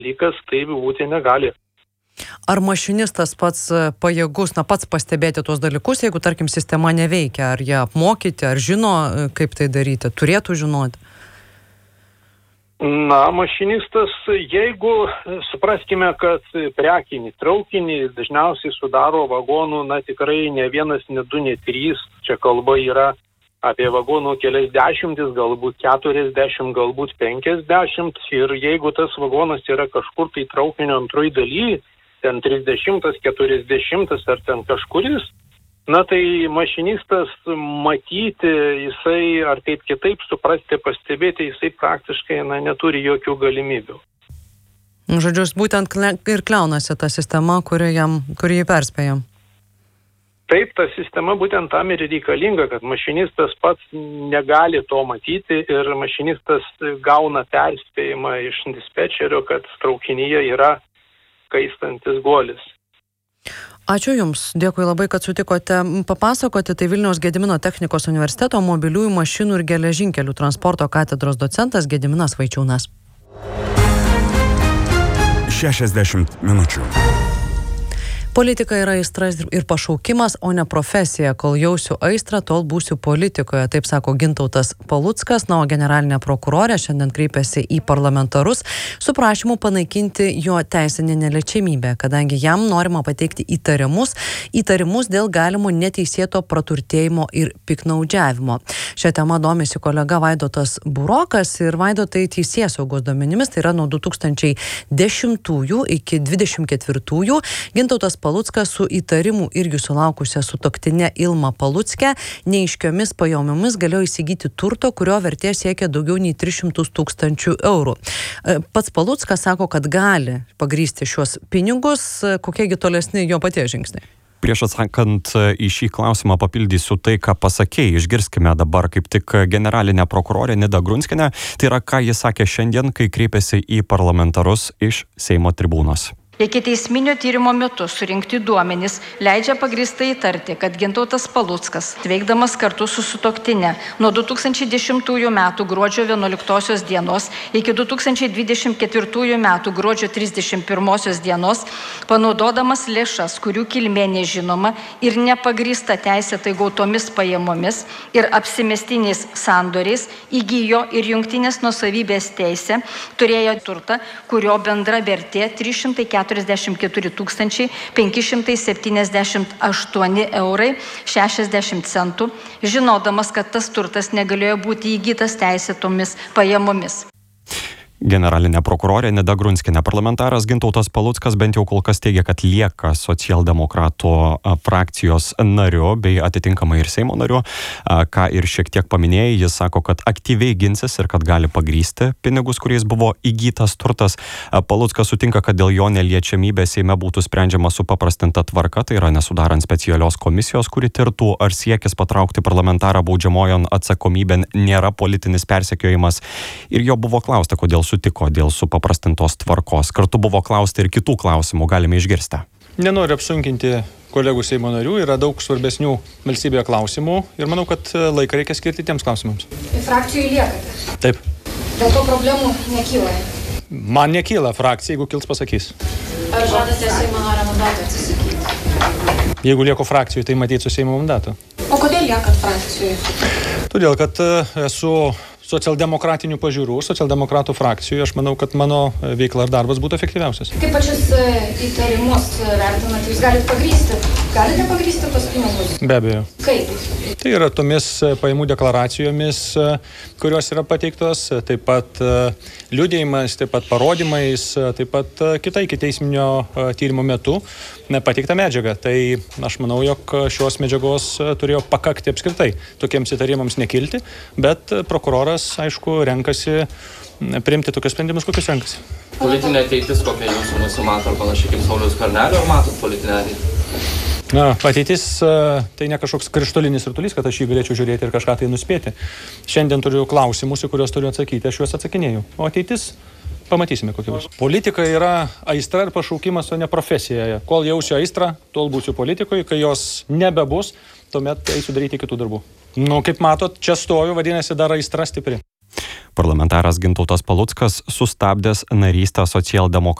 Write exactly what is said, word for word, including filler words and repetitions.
dalykas taip būti negali. Ar mašinistas pats pajėgus, na, pats pastebėti tuos dalykus, jeigu, tarkim, sistema neveikia, ar jie apmokyti, ar žino, kaip tai daryti, turėtų žinoti? Na, mašinistas, jeigu supraskime, kad prekinį traukinį dažniausiai sudaro vagonų, na, tikrai ne vienas, ne du, ne trys, čia kalba yra apie vagonų kelias dešimtis, galbūt keturiasdešimt, galbūt penkiasdešimt, ir jeigu tas vagonas yra kažkur tai traukinio antroj daly, ten trisdešimtas, keturiasdešimtas ar ten kažkuris, na tai mašinistas matyti, jisai ar kaip kitaip suprasti, pastebėti, jisai praktiškai na, neturi jokių galimybių. Žodžiu, būtent ir kliaunasi ta sistema, kuri, jam, kuri jį perspėja. Taip, ta sistema būtent tam ir reikalinga, kad mašinistas pats negali to matyti ir mašinistas gauna perspėjimą iš dispečerio, kad traukinyje yra kaistantis guolis. Ačiū Jums. Dėkui labai, kad sutikote papasakoti. Tai Vilniaus Gedimino technikos universiteto mobiliųjų mašinų ir geležinkelių transporto katedros docentas Gediminas Vaičiūnas. šešiasdešimt minučių. Politika yra aistras ir pašaukimas, o ne profesija. Kol jausiu aistrą, tol būsiu politikoje, taip sako Gintautas Paluckas. Na, o generalinė prokurorė šiandien kreipėsi į parlamentarus su prašymu panaikinti jo teisinę neliečiamybę, kadangi jam norima pateikti įtarimus, įtarimus dėl galimo neteisėto praturtėjimo ir piknaudžiavimo. Šią temą domisi kolega Vaidotas Burokas ir Vaidotai teisėsaugos duomenimis, tai yra nuo du tūkstančiai dešimtųjų iki dvidešimt ketvirtųjų Gintautas Paluckas su įtarimu irgi sulaukusia sutuoktinė Ilma Palucke neaiškiomis pajamomis galėjo įsigyti turto, kurio vertė siekia daugiau nei tris šimtus tūkstančių eurų. Pats Paluckas sako, kad gali pagrįsti šios pinigus. Kokiegi tolesni jo paties žingsniai? Prieš atsakant į šį klausimą papildysiu tai, ką pasakėjai. Išgirskime dabar kaip tik generalinę prokurorę Nidą Grunskienę. Tai yra, ką jis sakė šiandien, kai kreipėsi į parlamentarus iš Seimo tribūnos. Ikiteisminio tyrimo metu surinkti duomenys leidžia pagrįstai įtarti, kad Gintautas Paluckas, veikdamas kartu su sutuoktinė nuo du tūkstančiai dešimtųjų metų gruodžio vienuoliktosios dienos iki du tūkstančiai dvidešimt ketvirtųjų metų gruodžio trisdešimt pirmosios dienos, panaudodamas lėšas, kurių kilmė nežinoma ir nepagrįsta teisėtai gautomis pajamomis ir apsimestiniais sandoriais, įgijo ir jungtinės nuosavybės teisę, turėjo turtą, kurio bendra vertė trys šimtai keturiasdešimt keturi tūkstančiai penki šimtai septyniasdešimt aštuoni eurai šešiasdešimt centų, žinodamas, kad tas turtas negalėjo būti įgytas teisėtomis pajamomis. Generalinė prokurorė Nida Grunskienė. Parlamentaras Gintautas Paluckas bent jau kol kas teigia, kad lieka socialdemokratų frakcijos nariu bei atitinkamai ir Seimo nariu. Ką ir šiek tiek paminėjai, jis sako, kad aktyviai ginsis ir kad gali pagrįsti pinigus, kuriais buvo įgytas turtas. Paluckas sutinka, kad dėl jo neliečiamybės Seime būtų sprendžiama supaprastinta tvarka, tai yra nesudarant specialios komisijos, kuri tirtų, ar siekis patraukti parlamentarą baudžiamojon atsakomybėn nėra politinis persekiojimas. Ir jo buvo klausta, kodėl sutiko dėl supaprastintos tvarkos. Kartu buvo klausta ir kitų klausimų, galime išgirsti. Nenoriu apsunkinti kolegų Seimo narių, yra daug svarbesnių valstybėje klausimų ir manau, kad laiką reikia skirti tiems klausimams. Frakcijų liekate? Taip. Dėl to problemų nekyla? Man nekyla frakcija, jeigu kils pasakys. Ar žadate Seimo nario mandatą atsisakyti? Jeigu lieku frakcijų, tai matyti su Seimo mandatu. O kodėl liekat frakcijų? Todėl, kad esu socialdemokratinių pažiūrų, socialdemokratų frakcijų, aš manau, kad mano veikla ir darbas būtų efektyviausias. Kaip pačius įtarimus vertinat, jūs galite pagrįsti? Galite pagrįsti tos pinigus? Be abejo. Kaip? Tai yra tomis pajamų deklaracijomis, kurios yra pateiktos, taip pat liudijimais, taip pat parodymais, taip pat kitai ikiteisminio tyrimo metu pateikta medžiaga. Tai aš manau, jog šios medžiagos turėjo pakakti apskritai tokiems įtarimams nekilti, bet prokuroras, aišku, renkasi priimti tokius sprendimus, kokius renkasi. Politinė ateitis, kokia jūsų nusimato, panašiai kaip Sauliaus Skvernelio, ar matot politinę ateitį? Na, ateitis tai ne kažkoks krištolinis rutulys, kad aš jį galėčiau žiūrėti ir kažką tai nuspėti. Šiandien turiu klausimus, į kuriuos turiu atsakyti, aš juos atsakinėjau. O ateitis, pamatysime, kokia bus. Politika yra aistra ir pašaukimas, o ne profesija. Kol jausiu aistrą, tol būsiu politikoje, kai jos nebebus, tuomet eisiu daryti kitų darbų. Nu, kaip matot, čia stoju, vadinasi, dar aistra stipri. Parlamentaras Gintautas Paluckas sustabdęs narystę socialdemokratų